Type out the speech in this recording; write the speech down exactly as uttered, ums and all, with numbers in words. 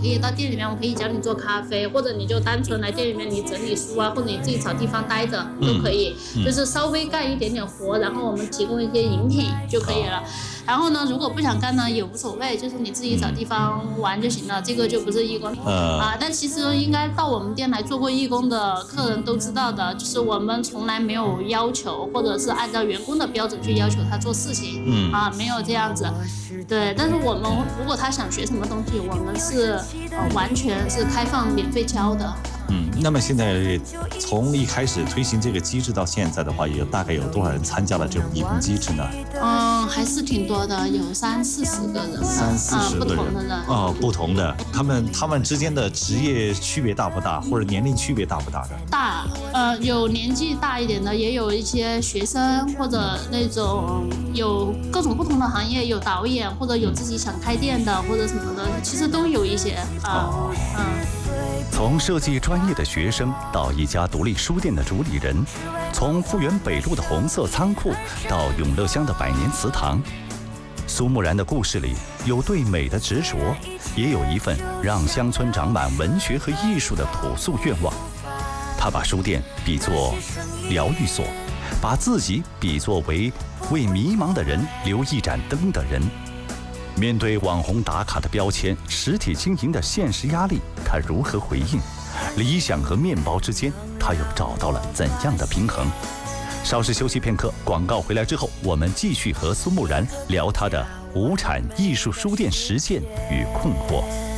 可以到店里面，我可以教你做咖啡，或者你就单纯来店里面你整理书啊，或者你自己找地方待着都可以，嗯嗯、就是稍微干一点点活，然后我们提供一些饮品就可以了。然后呢，如果不想干呢也无所谓，就是你自己找地方玩就行了，这个就不是义工、呃、啊。但其实应该到我们店来做过义工的客人都知道的，就是我们从来没有要求，或者是按照员工的标准去要求他做事情，嗯啊，没有这样子。对，但是我们如果他想学什么东西，我们是呃完全是开放免费教的。 嗯，那么现在从一开始推行这个机制到现在的话，有大概有多少人参加了这种义工机制呢？ 嗯，还是挺多的，有三四十个人， 三四十个人， 啊、不同的人哦，不同的，他们他们之间的职业区别大不大，或者年龄区别大不大的？ 大，呃，有年纪大一点的，也有一些学生或者那种有各种不同的行业，有导演或者有自己想开店的或者什么的，其实都有一些啊，哦、嗯。 从设计专业的学生到一家独立书店的主理人，从复原北路的红色仓库到永乐乡的百年祠堂，苏木然的故事里有对美的执着，也有一份让乡村长满文学和艺术的朴素愿望。他把书店比作疗愈所，把自己比作为为迷茫的人留一盏灯的人。面对网红打卡的标签，实体经营的现实压力，他如何回应？理想和面包之间，他又找到了怎样的平衡？稍事休息片刻，广告回来之后，我们继续和苏木然聊他的无产艺术书店实践与困惑。